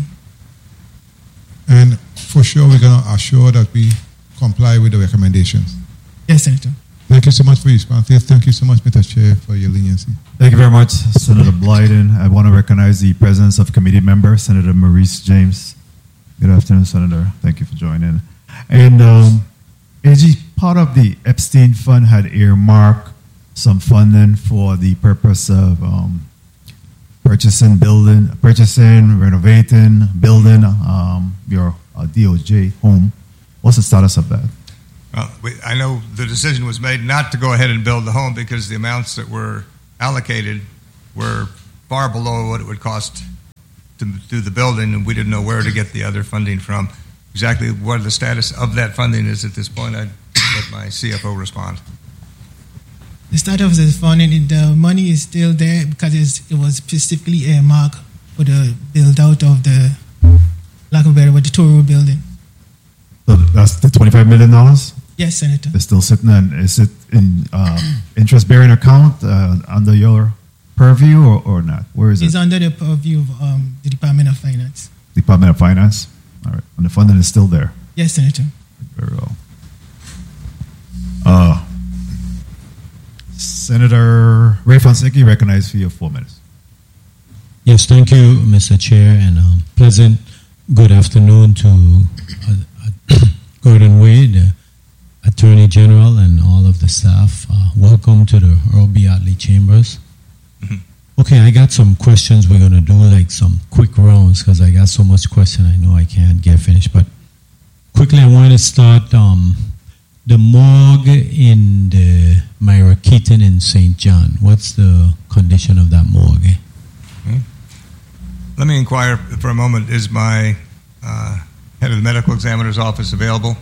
Speaker 15: And for sure, we're going to assure that we comply with the recommendations.
Speaker 14: Yes, Senator.
Speaker 15: Thank you so much for your responses. Thank you so much, Mister Chair, for your leniency.
Speaker 1: Thank you very much, Senator Blyden. I want to recognize the presence of committee member, Senator Maurice James. Good afternoon, Senator. Thank you for joining. And um, A G, part of the Epstein Fund had earmarked some funding for the purpose of um, purchasing, building, purchasing, renovating, building um, your uh, D O J home. What's the status of that?
Speaker 3: Well, we, I know the decision was made not to go ahead and build the home because the amounts that were allocated were far below what it would cost to do the building, and we didn't know where to get the other funding from. Exactly what the status of that funding is at this point, I'd let my C F O respond.
Speaker 14: The status of the funding, the money is still there because it's, it was specifically earmarked for the build out of the, lack of a better word, the Toro building.
Speaker 1: So that's the twenty-five million dollars?
Speaker 14: Yes, Senator.
Speaker 1: It's still sitting in, is it in um, interest-bearing account uh, under your purview or, or not? Where is
Speaker 14: It's
Speaker 1: it?
Speaker 14: under the purview of um, the Department of Finance.
Speaker 1: Department of Finance? All right. And the funding is still there?
Speaker 14: Yes, Senator.
Speaker 1: Very well. Uh, Senator Ray Fonseca, recognized for your four minutes.
Speaker 16: Yes, thank you, Mister Chair, and um, pleasant good afternoon to uh, uh, Gordon Wade, the Attorney General, and all of the staff. Uh, welcome to the Earl B. Otley Chambers. Mm-hmm. Okay, I got some questions. We're going to do like some quick rounds because I got so much question I know I can't get finished. But quickly, I want to start um, the morgue in the Myra Keaton in Saint John. What's the condition of that morgue?
Speaker 3: Okay. Let me inquire for a moment. Is my uh, head of the medical examiner's office available?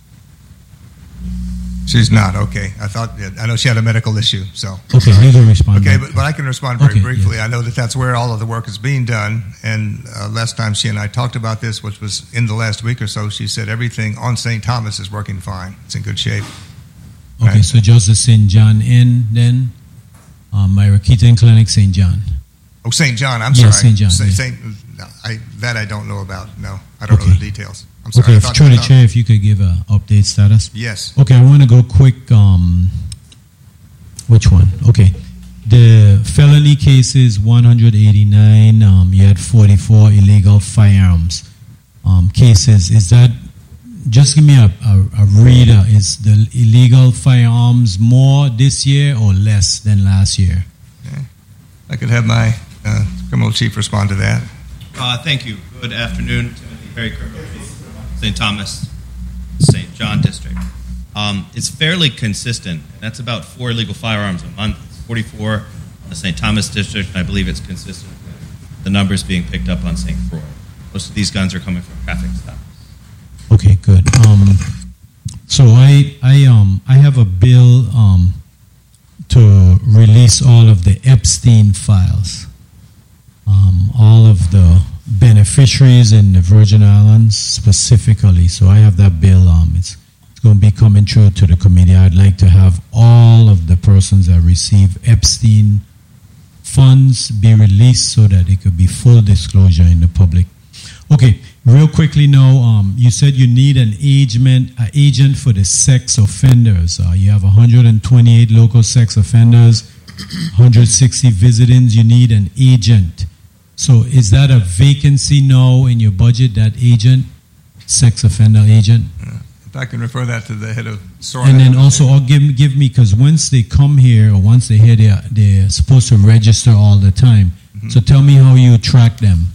Speaker 3: She's not. Okay. I thought, I know she had a medical issue, so.
Speaker 16: Okay, you can respond.
Speaker 3: Okay, but, but I can respond very
Speaker 16: Okay,
Speaker 3: briefly.
Speaker 16: yes.
Speaker 3: I know that that's where all of the work is being done, and uh, last time she and I talked about this, which was in the last week or so, she said everything on Saint Thomas is working fine. It's in good shape.
Speaker 16: Okay,
Speaker 3: Right.
Speaker 16: so just the Saint John Inn then, um, Myra Keaton Clinic, Saint John.
Speaker 3: Oh, Saint John, I'm
Speaker 16: Yes,
Speaker 3: sorry.
Speaker 16: Saint John,
Speaker 3: Saint,
Speaker 16: yeah.
Speaker 3: Saint, no, I, that I don't know about. No, I don't know
Speaker 16: Okay.
Speaker 3: the details. I'm sorry.
Speaker 16: Okay,
Speaker 3: I
Speaker 16: if
Speaker 3: thought-
Speaker 16: through the
Speaker 3: I thought-
Speaker 16: chair, if you could give a update status.
Speaker 3: Yes.
Speaker 16: Okay, I want to go quick. Um, which one? Okay, the felony cases one hundred eighty-nine. Um, you had forty-four illegal firearms um, cases. Is that just give me a, a, a reader? Is the illegal firearms more this year or less than last year?
Speaker 3: Okay. I could have my uh, criminal chief respond to that.
Speaker 12: Uh, thank you. Good afternoon. Timothy Perry, Criminal Chief, Saint Thomas, Saint John District. Um, it's fairly consistent. That's about four illegal firearms a month. It's forty-four in the Saint Thomas District, and I believe it's consistent with the numbers being picked up on Saint Croix. Most of these guns are coming from traffic stops.
Speaker 16: Okay, good. Um, so I I um I have a bill um to release all of the Epstein files, um, all of the beneficiaries in the Virgin Islands specifically. So I have that bill. Um, it's it's going to be coming through to the committee. I'd like to have all of the persons that receive Epstein funds be released so that it could be full disclosure in the public. Okay, real quickly now, um, you said you need an agent, an agent for the sex offenders. Uh, you have one hundred twenty-eight local sex offenders, one hundred sixty visitings. You need an agent. So is that a vacancy now in your budget, that agent, sex offender agent?
Speaker 3: Uh, if I can refer that to the head of SORNA.
Speaker 16: And then also, I'll give, give me, because once they come here, or once they're here, they're, they're supposed to register all the time. Mm-hmm. So tell me how you track them.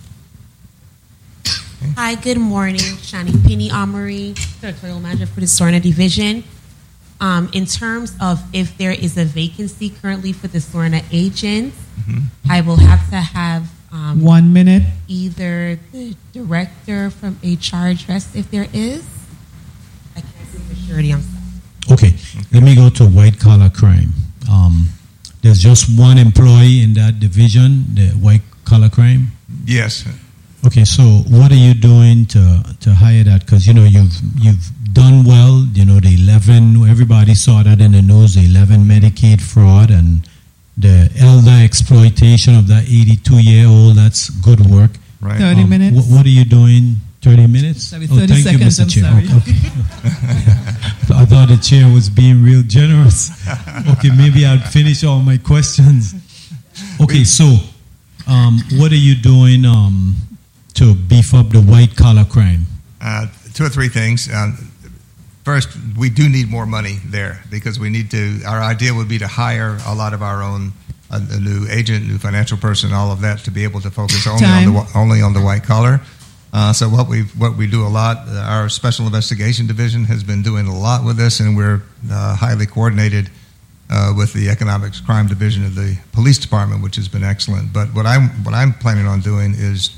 Speaker 10: Hi, good morning. Shani Penny Amory, Territorial Manager for the SORNA Division. Um, in terms of if there is a vacancy currently for the SORNA agents, mm-hmm. I will have to have um,
Speaker 2: one minute.
Speaker 10: Either the director from H R address if there is. I can't say for surety. I'm sorry.
Speaker 16: Okay, let me go to white collar crime. Um, there's just one employee in that division, the white collar crime.
Speaker 3: Yes.
Speaker 16: Okay, so what are you doing to to hire that? Because you know you've you've done well. You know the eleven. Everybody saw that in the news. The eleven Medicaid fraud and the elder exploitation of that eighty-two year old. That's good work.
Speaker 3: Right.
Speaker 2: Thirty
Speaker 16: um,
Speaker 2: minutes.
Speaker 16: What, what are you doing? Thirty minutes.
Speaker 2: Sorry,
Speaker 16: oh,
Speaker 2: thirty
Speaker 16: thank
Speaker 2: seconds.
Speaker 16: you, Mister
Speaker 2: I'm
Speaker 16: Chair.
Speaker 2: sorry.
Speaker 16: Okay. I thought the chair was being real generous. Okay, maybe I'll finish all my questions. Okay, so um, what are you doing? Um, to beef up the white collar crime?
Speaker 3: Uh, two or three things. Um, first, we do need more money there because we need to. Our idea would be to hire a lot of our own, uh, a new agent, new financial person, all of that to be able to focus only
Speaker 2: Time.
Speaker 3: on the only on the white collar. Uh, so what we what we do a lot. Uh, our Special Investigation Division has been doing a lot with this, and we're uh, highly coordinated uh, with the Economics Crime Division of the Police Department, which has been excellent. But what I'm what I'm planning on doing is